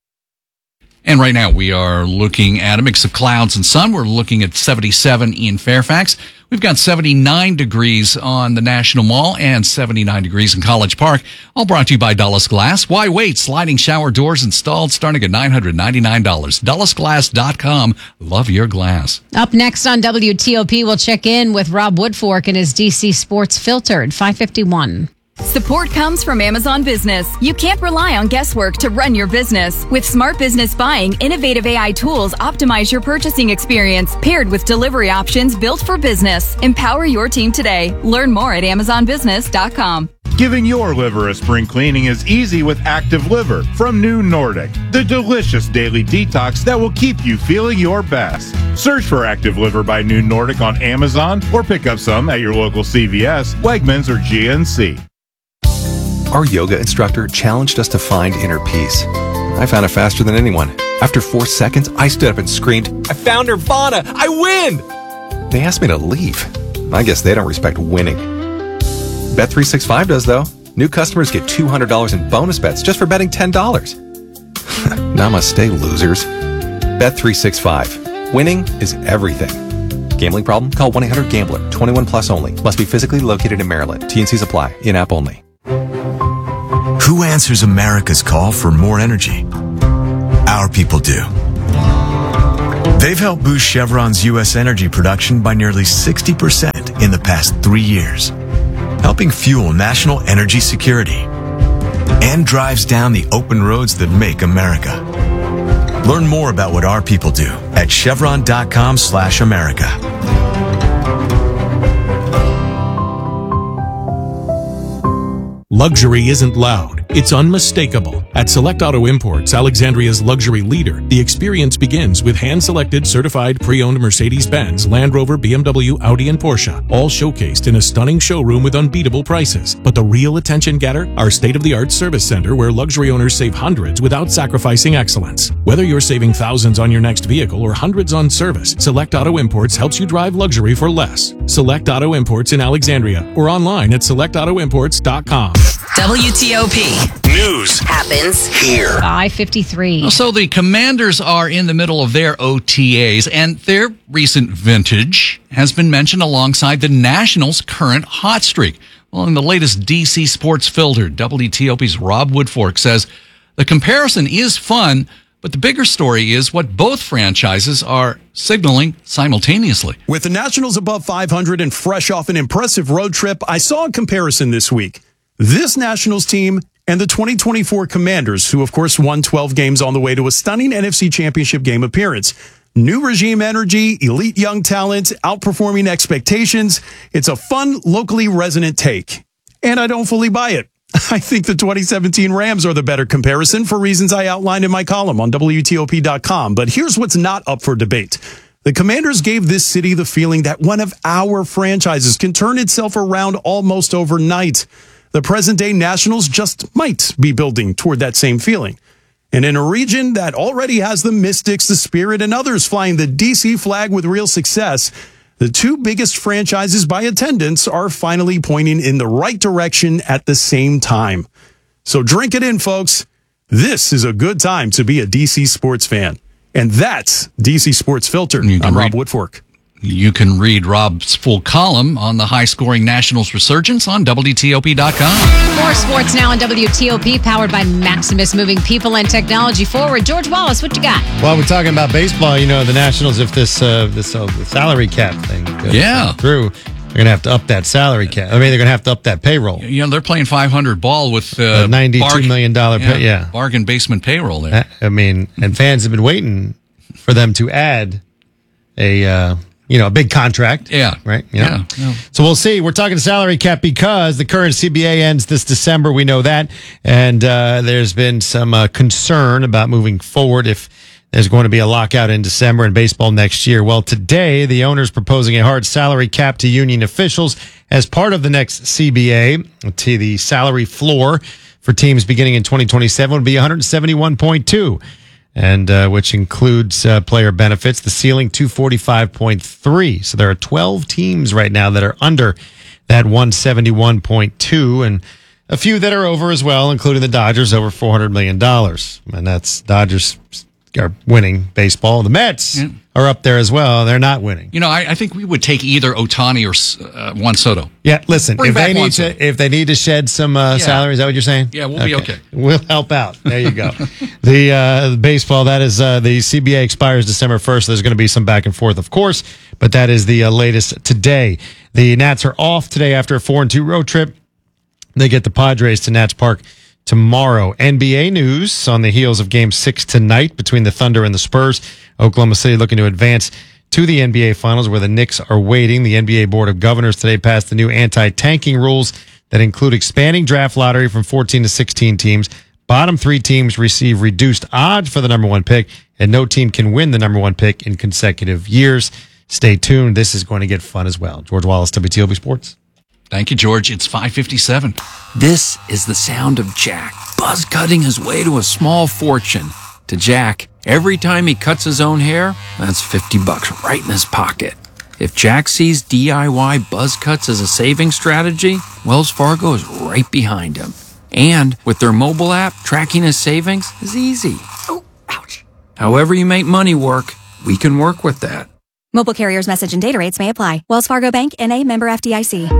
And right now we are looking at a mix of clouds and sun. We're looking at seventy-seven in Fairfax. We've got seventy-nine degrees on the National Mall and seventy-nine degrees in College Park. All brought to you by Dulles Glass. Why wait? Sliding shower doors installed starting at nine hundred ninety-nine dollars. Dulles Glass dot com. Love your glass. Up next on W T O P, we'll check in with Rob Woodfork and his D C Sports Filtered, five fifty-one. Support comes from Amazon Business. You can't rely on guesswork to run your business. With Smart Business Buying, innovative A I tools optimize your purchasing experience, paired with delivery options built for business. Empower your team today. Learn more at amazon business dot com. Giving your liver a spring cleaning is easy with Active Liver from New Nordic, the delicious daily detox that will keep you feeling your best. Search for Active Liver by New Nordic on Amazon or pick up some at your local C V S, Wegmans, or G N C. Our yoga instructor challenged us to find inner peace. I found it faster than anyone. After four seconds, I stood up and screamed, "I found Nirvana! I win!" They asked me to leave. I guess they don't respect winning. Bet three sixty-five does, though. New customers get two hundred dollars in bonus bets just for betting ten dollars. Namaste, losers. Bet three sixty-five. Winning is everything. Gambling problem? Call one eight hundred gambler. twenty-one plus only. Must be physically located in Maryland. T and Cs apply. In-app only. Who answers America's call for more energy? Our people do. They've helped boost Chevron's U S energy production by nearly sixty percent in the past three years, helping fuel national energy security, and drives down the open roads that make America. Learn more about what our people do at chevron.com slash America. Luxury isn't loud, it's unmistakable. At Select Auto Imports, Alexandria's luxury leader, the experience begins with hand-selected certified pre-owned Mercedes-Benz, Land Rover, B M W, Audi, and Porsche, all showcased in a stunning showroom with unbeatable prices. But the real attention getter? Our state-of-the-art service center where luxury owners save hundreds without sacrificing excellence. Whether you're saving thousands on your next vehicle or hundreds on service, Select Auto Imports helps you drive luxury for less. Select Auto Imports in Alexandria or online at select auto imports dot com. W T O P News happens here. five fifty-three. So the Commanders are in the middle of their O T As, and their recent vintage has been mentioned alongside the Nationals' current hot streak. Well, in the latest D C Sports Filter, W T O P's Rob Woodfork says the comparison is fun, but the bigger story is what both franchises are signaling simultaneously. With the Nationals above five hundred and fresh off an impressive road trip, I saw a comparison this week. This Nationals team and the twenty twenty-four Commanders, who of course won twelve games on the way to a stunning N F C Championship game appearance. New regime energy, elite young talent, outperforming expectations. It's a fun, locally resonant take. And I don't fully buy it. I think the twenty seventeen Rams are the better comparison for reasons I outlined in my column on W T O P dot com. But here's what's not up for debate. The Commanders gave this city the feeling that one of our franchises can turn itself around almost overnight. The present-day Nationals just might be building toward that same feeling. And in a region that already has the Mystics, the Spirit, and others flying the D C flag with real success, the two biggest franchises by attendance are finally pointing in the right direction at the same time. So drink it in, folks. This is a good time to be a D C sports fan. And that's D C Sports Filter. I'm Rob Woodfork. You can read Rob's full column on the high-scoring Nationals resurgence on W T O P dot com. More sports now on W T O P, powered by Maximus, moving people and technology forward. George Wallace, what you got? Well, we're talking about baseball. You know, the Nationals, if this uh, this uh, salary cap thing goes Yeah. through, they're going to have to up that salary cap. I mean, they're going to have to up that payroll. You know, they're playing five hundred ball with uh, Uh, ninety-two bargain- million dollars pay- yeah. bargain basement payroll there. I mean, and fans have been waiting for them to add a, uh, you know, a big contract. Yeah. Right? You know? Yeah. Yeah. So we'll see. We're talking salary cap because the current C B A ends this December. We know that. And uh, there's been some uh, concern about moving forward if there's going to be a lockout in December in baseball next year. Well, today, the owner's proposing a hard salary cap to union officials as part of the next C B A. To the salary floor for teams beginning in twenty twenty-seven would be one seventy-one point two. And uh, which includes uh, player benefits. The ceiling two forty-five point three. So there are twelve teams right now that are under that one seventy-one point two, and a few that are over as well, including the Dodgers, over four hundred million dollars. And that's Dodgers are winning baseball. The Mets Yeah. are up there as well. They're not winning. You know, I, I think we would take either Otani or uh, Juan Soto. Yeah, listen, Bring if back they Juan need Soto. to, if they need to shed some uh, Yeah. salary, is that what you're saying? Yeah, we'll be okay. We'll help out. There you go. the uh, the baseball, that is uh, the C B A expires December first. There's going to be some back and forth, of course, but that is the uh, latest today. The Nats are off today after a four and two road trip. They get the Padres to Nats Park tomorrow. N B A news on the heels of game six tonight between the Thunder and the Spurs. Oklahoma City looking to advance to the N B A Finals where the Knicks are waiting. The N B A Board of Governors today passed the new anti-tanking rules that include expanding draft lottery from fourteen to sixteen teams. Bottom three teams receive reduced odds for the number one pick, and no team can win the number one pick in consecutive years. Stay tuned. This is going to get fun as well. George Wallace, W T O P Sports. Thank you, George. It's five fifty-seven. This is the sound of Jack, buzz cutting his way to a small fortune. To Jack, every time he cuts his own hair, that's fifty bucks right in his pocket. If Jack sees D I Y buzz cuts as a saving strategy, Wells Fargo is right behind him. And with their mobile app, tracking his savings is easy. Oh, ouch. However you make money work, we can work with that. Mobile carriers message and data rates may apply. Wells Fargo Bank, N A, member F D I C.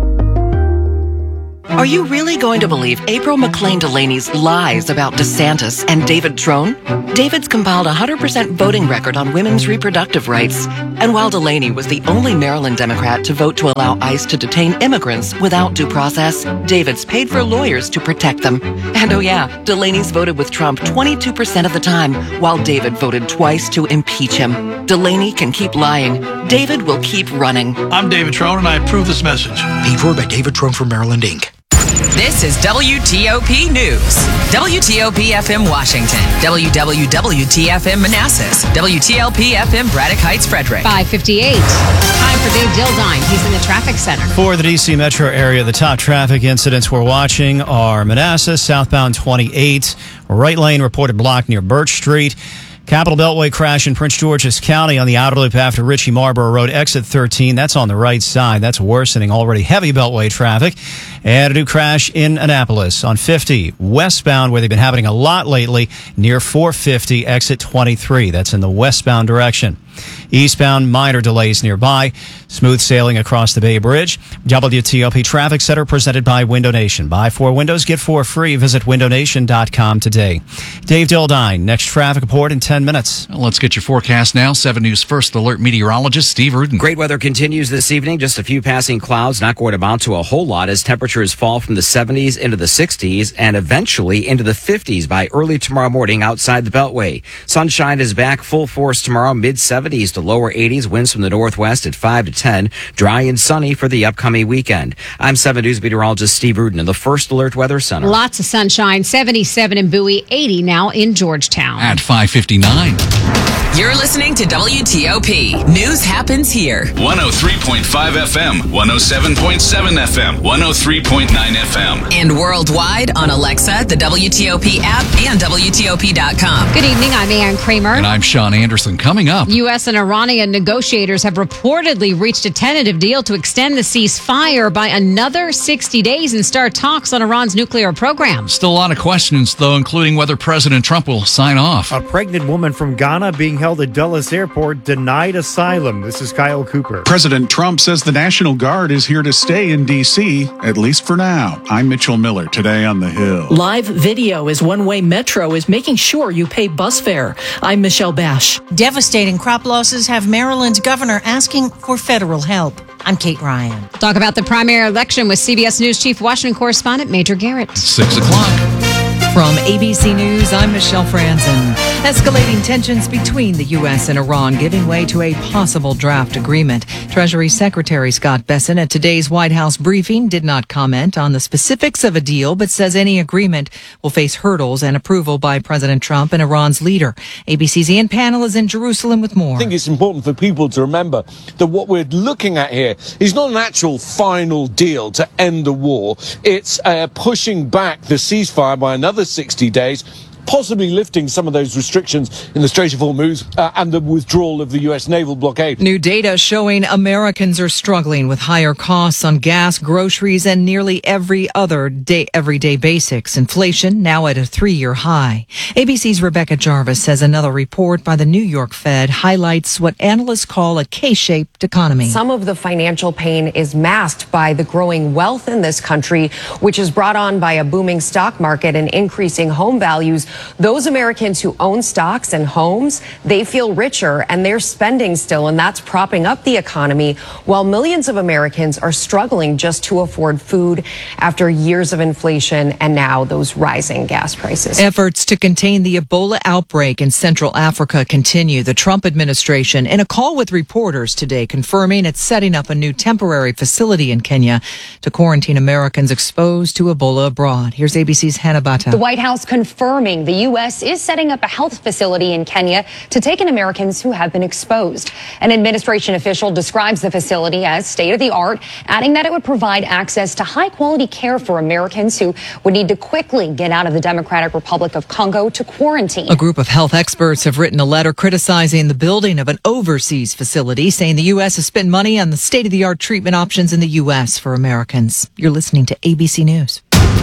Are you really going to believe April McLean Delaney's lies about DeSantis and David Trone? David's compiled a one hundred percent voting record on women's reproductive rights. And while Delaney was the only Maryland Democrat to vote to allow ICE to detain immigrants without due process, David's paid for lawyers to protect them. And oh yeah, Delaney's voted with Trump twenty-two percent of the time, while David voted twice to impeach him. Delaney can keep lying. David will keep running. I'm David Trone, and I approve this message. Paid for by David Trone for Maryland, Incorporated. This is W T O P News. W T O P F M Washington. W W W T F M Manassas. W T L P F M Braddock Heights, Frederick. five fifty-eight. Time for Dave Dildine. He's in the traffic center. For the D C metro area, the top traffic incidents we're watching are Manassas, southbound twenty-eight. Right lane reported blocked near Birch Street. Capitol Beltway crash in Prince George's County on the outer loop after Ritchie Marlboro Road, exit thirteen. That's on the right side. That's worsening already heavy Beltway traffic. And a new crash in Annapolis on fifty westbound, where they've been happening a lot lately, near four fifty, exit twenty-three. That's in the westbound direction. Eastbound, minor delays nearby. Smooth sailing across the Bay Bridge. W T O P Traffic Center presented by Window Nation. Buy four windows, get four free. Visit window nation dot com today. Dave Dildine, next traffic report in ten minutes. Well, let's get your forecast now. seven News First Alert meteorologist Steve Rudin. Great weather continues this evening. Just a few passing clouds, not going to amount to a whole lot as temperatures fall from the seventies into the sixties and eventually into the fifties by early tomorrow morning outside the Beltway. Sunshine is back full force tomorrow, mid seventies to lower eighties, winds from the northwest at five to ten. Dry and sunny for the upcoming weekend. I'm seven News meteorologist Steve Rudin in the First Alert Weather Center. Lots of sunshine, seventy-seven in Bowie, eighty now in Georgetown. At five fifty-nine. You're listening to W T O P. News happens here. one oh three point five F M, one oh seven point seven F M, one oh three point nine F M. And worldwide on Alexa, the W T O P app, and W T O P dot com. Good evening, I'm Ann Kramer. And I'm Sean Anderson. Coming up, U S and Iranian negotiators have reportedly reached a tentative deal to extend the ceasefire by another sixty days and start talks on Iran's nuclear program. Still a lot of questions, though, including whether President Trump will sign off. A pregnant woman from Ghana being held at Dulles Airport denied asylum. This is Kyle Cooper. President Trump says the National Guard is here to stay in D C, at least for now. I'm Mitchell Miller, today on The Hill. Live video is one way Metro is making sure you pay bus fare. I'm Michelle Bash. Devastating crop losses have Maryland's governor asking for federal help. I'm Kate Ryan. Talk about the primary election with C B S News Chief Washington correspondent Major Garrett. Six o'clock. From A B C News, I'm Michelle Franzen. Escalating tensions between the U S and Iran giving way to a possible draft agreement. Treasury Secretary Scott Bessent at today's White House briefing did not comment on the specifics of a deal, but says any agreement will face hurdles and approval by President Trump and Iran's leader. A B C's Ian Pannell is in Jerusalem with more. I think it's important for people to remember that what we're looking at here is not an actual final deal to end the war. It's uh, pushing back the ceasefire by another sixty days, possibly lifting some of those restrictions in the Strait of Hormuz uh, and the withdrawal of the U S naval blockade. New data showing Americans are struggling with higher costs on gas, groceries, and nearly every other day, everyday basics. Inflation now at a three-year high. A B C's Rebecca Jarvis says another report by the New York Fed highlights what analysts call a K-shaped economy. Some of the financial pain is masked by the growing wealth in this country, which is brought on by a booming stock market and increasing home values. Those Americans who own stocks and homes, they feel richer and they're spending still, and that's propping up the economy, while millions of Americans are struggling just to afford food after years of inflation and now those rising gas prices. Efforts to contain the Ebola outbreak in Central Africa continue. The Trump administration, in a call with reporters today, confirming it's setting up a new temporary facility in Kenya to quarantine Americans exposed to Ebola abroad. Here's A B C's Hannah Bata. The White House confirming the U S is setting up a health facility in Kenya to take in Americans who have been exposed. An administration official describes the facility as state-of-the-art, adding that it would provide access to high-quality care for Americans who would need to quickly get out of the Democratic Republic of Congo to quarantine. A group of health experts have written a letter criticizing the building of an overseas facility, saying the U S has spent money on the state-of-the-art treatment options in the U S for Americans. You're listening to A B C News.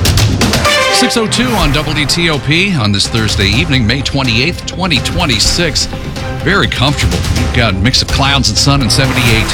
six oh two on W T O P on this Thursday evening, May twenty-eighth, twenty twenty-six. very comfortable. We've got a mix of clouds and sun and seventy-eight.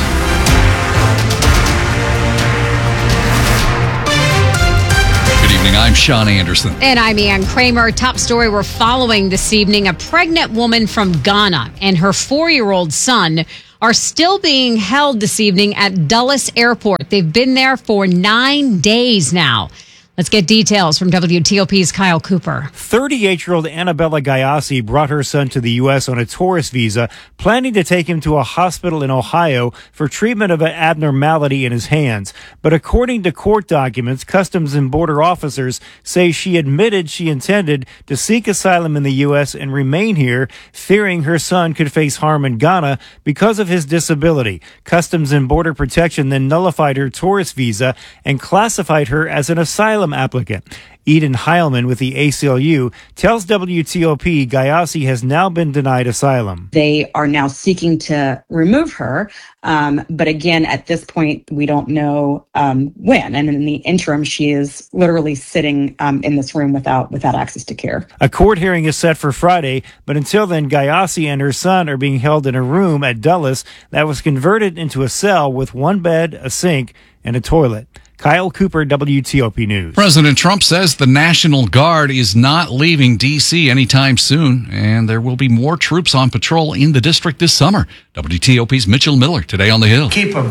Good evening. I'm Sean Anderson. And I'm Ann Kramer. Top story we're following this evening. A pregnant woman from Ghana and her four-year-old son are still being held this evening at Dulles Airport. They've been there for nine days now. Let's get details from W T O P's Kyle Cooper. thirty-eight-year-old Annabella Gayasi brought her son to the U S on a tourist visa, planning to take him to a hospital in Ohio for treatment of an abnormality in his hands. But according to court documents, Customs and Border officers say she admitted she intended to seek asylum in the U S and remain here, fearing her son could face harm in Ghana because of his disability. Customs and Border Protection then nullified her tourist visa and classified her as an asylum applicant. Eden Heilman with the A C L U tells W T O P Gayasi has now been denied asylum. They are now seeking to remove her. Um, but again, at this point, we don't know um, when. And in the interim, she is literally sitting um, in this room without without access to care. A court hearing is set for Friday, but until then, Gayasi and her son are being held in a room at Dulles that was converted into a cell with one bed, a sink, and a toilet. Kyle Cooper, W T O P News. President Trump says the National Guard is not leaving D C anytime soon, and there will be more troops on patrol in the district this summer. W T O P's Mitchell Miller today on the Hill. Keep them.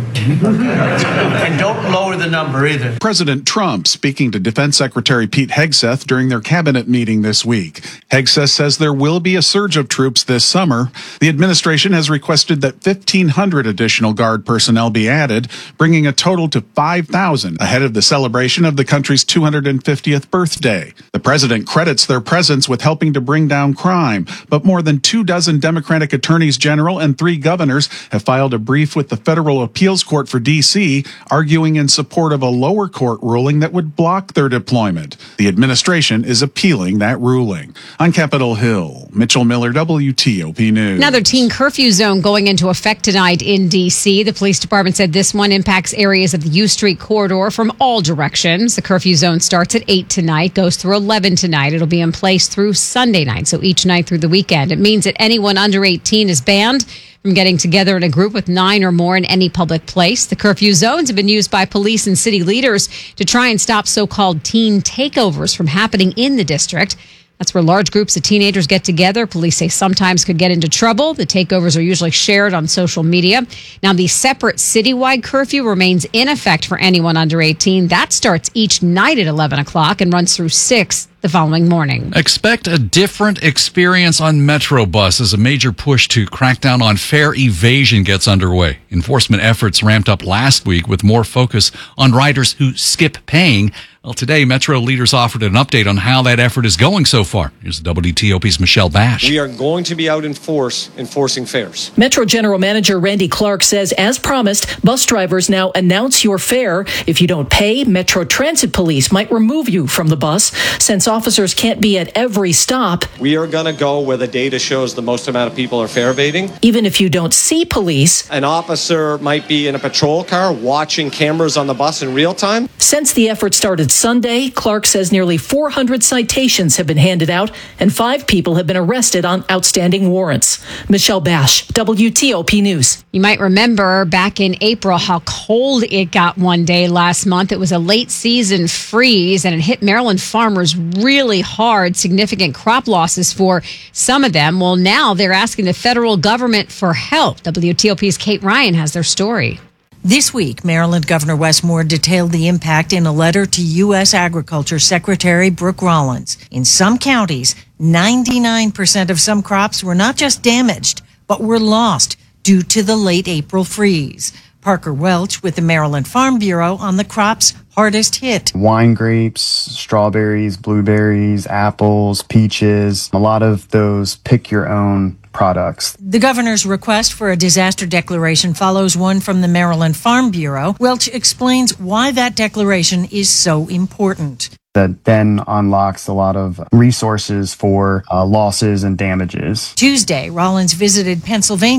And don't lower the number either. President Trump speaking to Defense Secretary Pete Hegseth during their cabinet meeting this week. Hegseth says there will be a surge of troops this summer. The administration has requested that fifteen hundred additional Guard personnel be added, bringing a total to five thousand ahead of the celebration of the country's two hundred fiftieth birthday. The president credits their presence with helping to bring down crime, but more than two dozen Democratic attorneys general and three governors have filed a brief with the Federal Appeals Court for D C, arguing in support of a lower court ruling that would block their deployment. The administration is appealing that ruling. On Capitol Hill, Mitchell Miller, W T O P News. Another teen curfew zone going into effect tonight in D C. The police department said this one impacts areas of the U Street corridor from all directions. The curfew zone starts at eight tonight, goes through eleven tonight. It'll be in place through Sunday night, so each night through the weekend. It means that anyone under eighteen is banned from getting together in a group with nine or more in any public place. The curfew zones have been used by police and city leaders to try and stop so-called teen takeovers from happening in the district. That's where large groups of teenagers get together. Police say sometimes could get into trouble. The takeovers are usually shared on social media. Now, the separate citywide curfew remains in effect for anyone under eighteen. That starts each night at eleven o'clock and runs through six the following morning. Expect a different experience on Metro Bus as a major push to crack down on fare evasion gets underway. Enforcement efforts ramped up last week with more focus on riders who skip paying. Well, today, Metro leaders offered an update on how that effort is going so far. Here's W T O P's Michelle Bash. We are going to be out in force enforcing fares. Metro General Manager Randy Clark says, as promised, bus drivers now announce your fare. If you don't pay, Metro Transit Police might remove you from the bus. Since officers can't be at every stop, we are going to go where the data shows the most amount of people are fare evading. Even if you don't see police, an officer might be in a patrol car watching cameras on the bus in real time. Since the effort started Sunday, Clark says nearly four hundred citations have been handed out and five people have been arrested on outstanding warrants. Michelle Bash, W T O P News. You might remember back in April how cold it got one day last month. It was a late season freeze and it hit Maryland farmers really hard, significant crop losses for some of them. Well, now they're asking the federal government for help. W T O P's Kate Ryan has their story. This week, Maryland Governor Wes Moore detailed the impact in a letter to U S Agriculture Secretary Brooke Rollins. In some counties, ninety-nine percent of some crops were not just damaged, but were lost due to the late April freeze. Parker Welch with the Maryland Farm Bureau on the crops hardest hit. Wine grapes, strawberries, blueberries, apples, peaches, a lot of those pick your own products. The governor's request for a disaster declaration follows one from the Maryland Farm Bureau. Welch explains why that declaration is so important. That then unlocks a lot of resources for uh, losses and damages. Tuesday, Rollins visited Pennsylvania,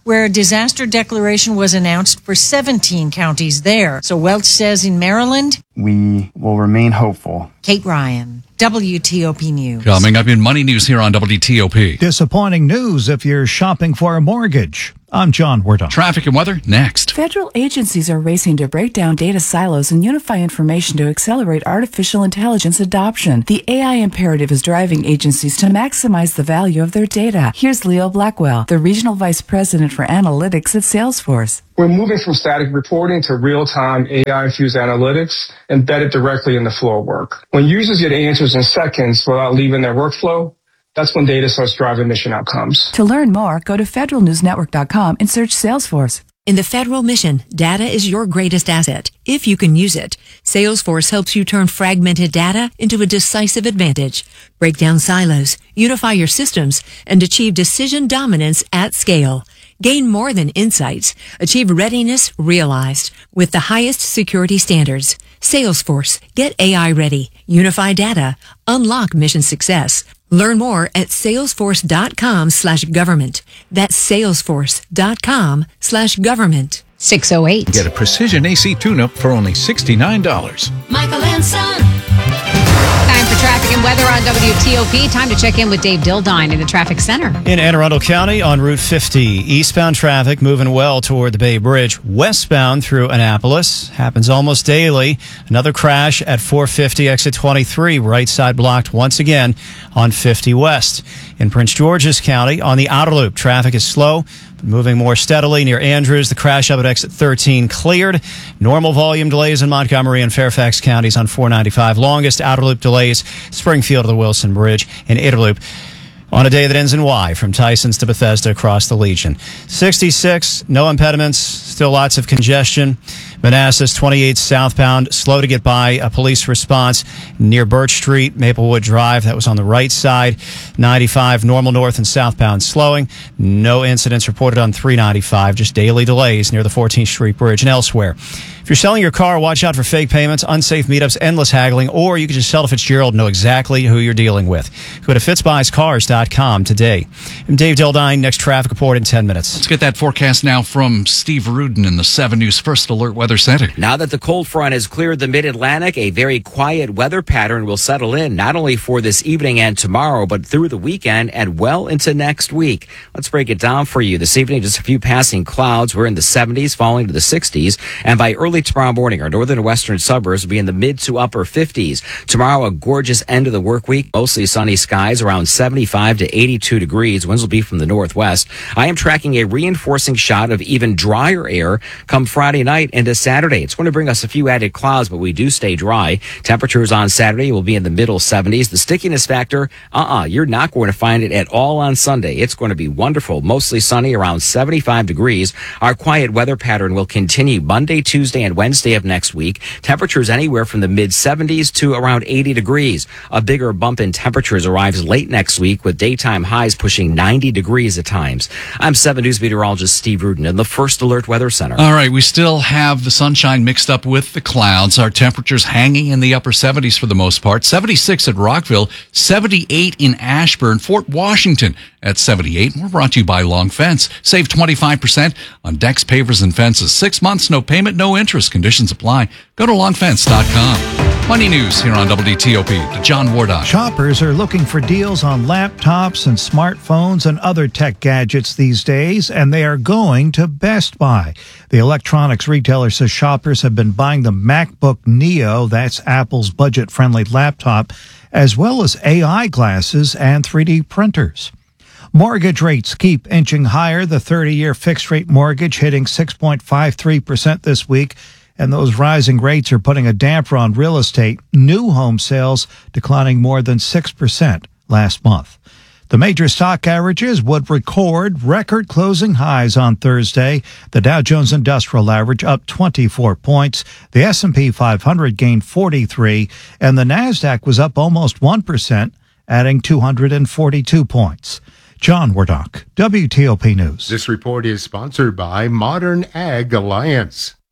where a disaster declaration was announced for seventeen counties there. So Welch says in Maryland, we will remain hopeful. Kate Ryan, W T O P News. Coming up in Money News here on W T O P. Disappointing news if you're shopping for a mortgage. I'm John Wardon. Traffic and weather next. Federal agencies are racing to break down data silos and unify information to accelerate artificial intelligence adoption. The A I imperative is driving agencies to maximize the value of their data. Here's Leo Blackwell, the Regional Vice President for Analytics at Salesforce. We're moving from static reporting to real-time A I-infused analytics embedded directly in the flow of work. When users get answers in seconds without leaving their workflow, that's when data starts driving mission outcomes. To learn more, go to federal news network dot com and search Salesforce. In the federal mission, data is your greatest asset, if you can use it. Salesforce helps you turn fragmented data into a decisive advantage. Break down silos, unify your systems, and achieve decision dominance at scale. Gain more than insights. Achieve readiness realized with the highest security standards. Salesforce. Get A I ready. Unify data. Unlock mission success. Learn more at salesforce.com slash government. That's salesforce.com slash government. six oh eight. Get a precision A C tune-up for only sixty-nine dollars. Michael and Son. Time for traffic and weather on W T O P. Time to check in with Dave Dildine in the traffic center. In Anne Arundel County on Route fifty, eastbound traffic moving well toward the Bay Bridge. Westbound through Annapolis happens almost daily. Another crash at four fifty, exit twenty-three, right side blocked once again on fifty West. In Prince George's County on the outer loop, traffic is slow, but moving more steadily near Andrews. The crash up at exit thirteen cleared. Normal volume delays in Montgomery and Fairfax counties on four ninety-five. Longest outer loop delays, Springfield to the Wilson Bridge, and Inner Loop on a day that ends in Y from Tysons to Bethesda across the Legion. sixty-six, no impediments, still lots of congestion. Manassas, twenty-eight southbound, slow to get by. A police response near Birch Street, Maplewood Drive. That was on the right side. ninety-five, normal north and southbound slowing. No incidents reported on three ninety-five, just daily delays near the fourteenth Street Bridge and elsewhere. If you're selling your car, watch out for fake payments, unsafe meetups, endless haggling, or you can just sell to Fitzgerald and know exactly who you're dealing with. Go to fitz buys cars dot com today. I'm Dave Dildine. Next traffic report in ten minutes. Let's get that forecast now from Steve Rudin in the seven News First Alert Weather Center. Now that the cold front has cleared the mid-Atlantic, a very quiet weather pattern will settle in, not only for this evening and tomorrow, but through the weekend and well into next week. Let's break it down for you. This evening, just a few passing clouds. We're in the seventies, falling to the sixties, and by early tomorrow morning, our northern and western suburbs will be in the mid to upper fifties. Tomorrow, a gorgeous end of the work week, mostly sunny skies, around seventy-five to eighty-two degrees. Winds will be from the northwest. I am tracking a reinforcing shot of even drier air come Friday night into Saturday. It's going to bring us a few added clouds, but we do stay dry. Temperatures on Saturday will be in the middle seventies. The stickiness factor, uh-uh, you're not going to find it at all on Sunday. It's going to be wonderful, mostly sunny, around seventy-five degrees. Our quiet weather pattern will continue Monday, Tuesday, and Wednesday of next week. Temperatures anywhere from the mid seventies to around eighty degrees. A bigger bump in temperatures arrives late next week with daytime highs pushing ninety degrees at times. I'm seven News meteorologist Steve Rudin in the First Alert Weather Center. All right, we still have the sunshine mixed up with the clouds. Our temperatures hanging in the upper seventies for the most part. seventy-six at Rockville, seventy-eight in Ashburn, Fort Washington at seventy-eight. We're brought to you by Long Fence. Save twenty-five percent on decks, pavers, and fences. Six months, no payment, no interest. Conditions apply. Go to long fence dot com. Money News here on W T O P. To John Wardock. Shoppers are looking for deals on laptops and smartphones and other tech gadgets these days, and they are going to Best Buy. The electronics retailer says shoppers have been buying the MacBook Neo, that's Apple's budget-friendly laptop, as well as A I glasses and three D printers. Mortgage rates keep inching higher. The thirty-year fixed-rate mortgage hitting six point five three percent this week. And those rising rates are putting a damper on real estate. New home sales declining more than six percent last month. The major stock averages would record record closing highs on Thursday. The Dow Jones Industrial Average up twenty-four points. The S and P five hundred gained forty-three, and the Nasdaq was up almost one percent, adding two hundred forty-two points. John Wardock, W T O P News. This report is sponsored by Modern Ag Alliance.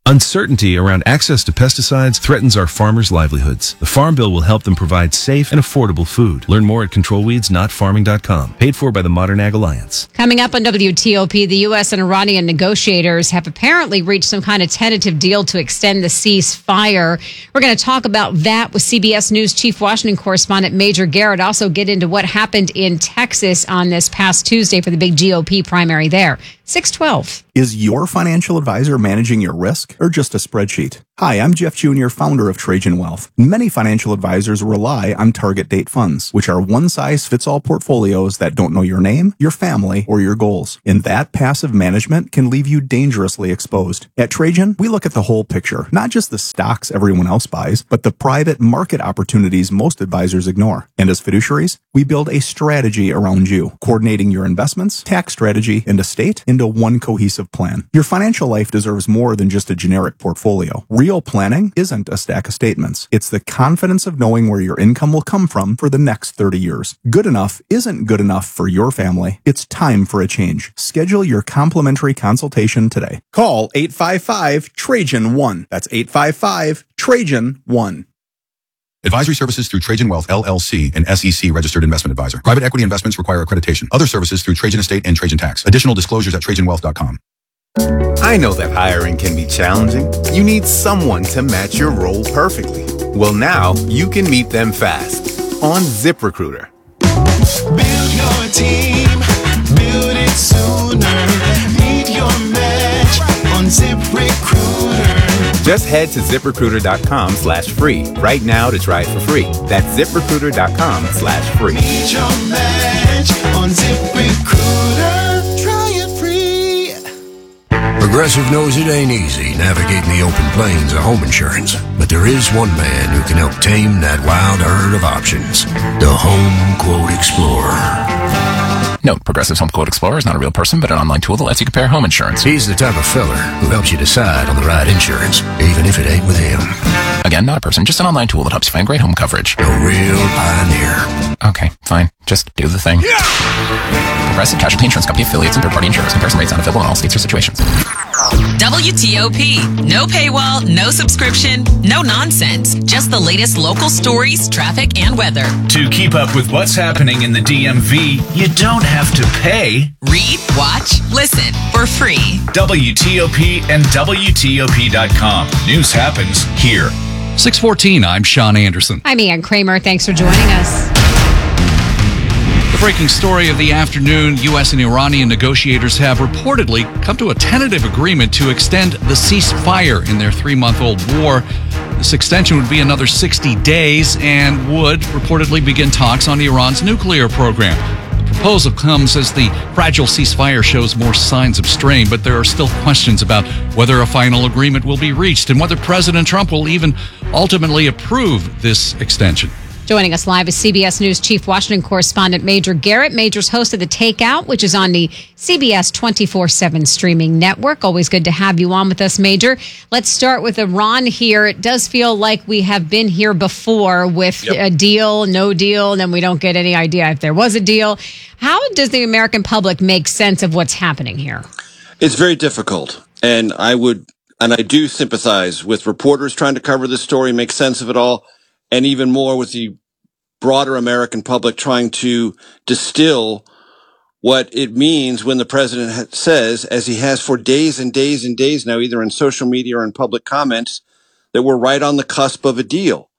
Uncertainty around access to pesticides threatens our farmers' livelihoods. The Farm Bill will help them provide safe and affordable food. Learn more at control weeds not farming dot com. Paid for by the Modern Ag Alliance. Coming up on W T O P, the U S and Iranian negotiators have apparently reached some kind of tentative deal to extend the ceasefire. We're going to talk about that with C B S News Chief Washington correspondent Major Garrett. Also get into what happened in Texas on this past Tuesday for the big G O P primary there. six twelve. Is your financial advisor managing your risk or just a spreadsheet? Hi, I'm Jeff Junior, founder of Trajan Wealth. Many financial advisors rely on target date funds, which are one-size-fits-all portfolios that don't know your name, your family, or your goals. And that passive management can leave you dangerously exposed. At Trajan, we look at the whole picture, not just the stocks everyone else buys, but the private market opportunities most advisors ignore. And as fiduciaries, we build a strategy around you, coordinating your investments, tax strategy, and estate into one cohesive plan. Your financial life deserves more than just a generic portfolio. Real planning isn't a stack of statements. It's the confidence of knowing where your income will come from for the next thirty years. Good enough isn't good enough for your family. It's time for a change. Schedule your complimentary consultation today. Call eight five five Trajan one. That's eight five five Trajan one. Advisory services through Trajan Wealth, L L C, an S E C registered investment advisor. Private equity investments require accreditation. Other services through Trajan Estate and Trajan Tax. Additional disclosures at trajan wealth dot com. I know that hiring can be challenging. You need someone to match your role perfectly. Well, now you can meet them fast on ZipRecruiter. Build your team, build it sooner. Meet your match on ZipRecruiter. Just head to ZipRecruiter.com slash free right now to try it for free. That's ZipRecruiter.com slash free. Meet your match on ZipRecruiter. Try it free. Progressive knows it ain't easy navigating the open plains of home insurance, but there is one man who can help tame that wild herd of options. The Home Quote Explorer. Note, Progressive's Home Quote Explorer is not a real person, but an online tool that lets you compare home insurance. He's the type of feller who helps you decide on the right insurance, even if it ain't with him. Again, not a person, just an online tool that helps you find great home coverage. A real pioneer. Okay, fine. Just do the thing. Yeah! Progressive Casualty Insurance Company affiliates and third-party insurers. Comparison rates not available in all states or situations. W T O P. No paywall, no subscription, no nonsense. Just the latest local stories, traffic, and weather. To keep up with what's happening in the D M V, you don't have to pay. Read, watch, listen for free. W T O P and W T O P dot com. News happens here. six fourteen, I'm Sean Anderson. I'm Ian Kramer. Thanks for joining us. The breaking story of the afternoon, U S and Iranian negotiators have reportedly come to a tentative agreement to extend the ceasefire in their three-month-old war. This extension would be another sixty days and would reportedly begin talks on Iran's nuclear program. The proposal comes as the fragile ceasefire shows more signs of strain, but there are still questions about whether a final agreement will be reached and whether President Trump will even ultimately approve this extension. Joining us live is C B S News Chief Washington correspondent Major Garrett. Major's host of The Takeout, which is on the C B S twenty-four seven streaming network. Always good to have you on with us, Major. Let's start with Iran here. It does feel like we have been here before with yep. a deal, no deal, and then we don't get any idea if there was a deal. How does the American public make sense of what's happening here? It's very difficult, and I would, and I do sympathize with reporters trying to cover this story, make sense of it all, and even more with the broader American public trying to distill what it means when the president says, as he has for days and days and days now, either in social media or in public comments, that we're right on the cusp of a deal.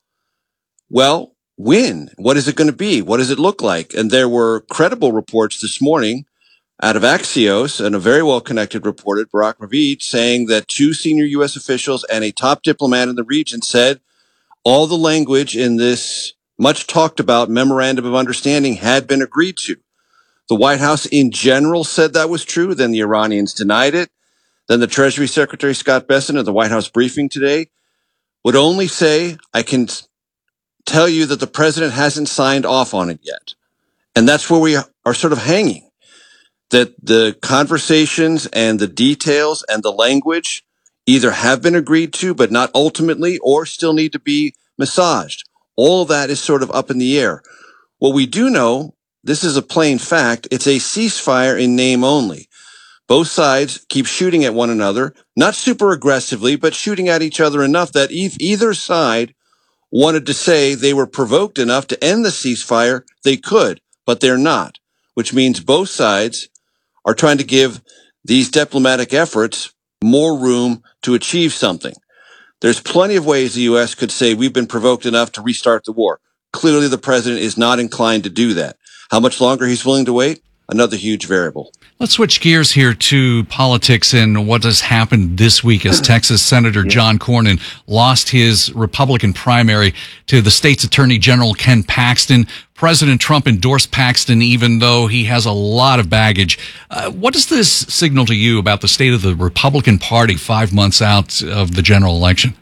Well, when? What is it going to be? What does it look like? And there were credible reports this morning out of Axios, and a very well-connected reporter, Barak Ravid, saying that two senior U S officials and a top diplomat in the region said all the language in this much talked about memorandum of understanding had been agreed to. The White House in general said that was true. Then the Iranians denied it. Then the Treasury Secretary Scott Bessent at the White House briefing today would only say, I can tell you that the president hasn't signed off on it yet. And that's where we are sort of hanging, that the conversations and the details and the language either have been agreed to, but not ultimately, or still need to be massaged. All of that is sort of up in the air. What we do know, this is a plain fact, it's a ceasefire in name only. Both sides keep shooting at one another, not super aggressively, but shooting at each other enough that if either side wanted to say they were provoked enough to end the ceasefire, they could, but they're not, which means both sides are trying to give these diplomatic efforts more room to achieve something. There's plenty of ways the U S could say we've been provoked enough to restart the war. Clearly, the president is not inclined to do that. How much longer he's willing to wait? Another huge variable. Let's switch gears here to politics and what has happened this week as Texas Senator John Cornyn lost his Republican primary to the state's Attorney General Ken Paxton. President Trump endorsed Paxton even though he has a lot of baggage. Uh, what does this signal to you about the state of the Republican Party five months out of the general election?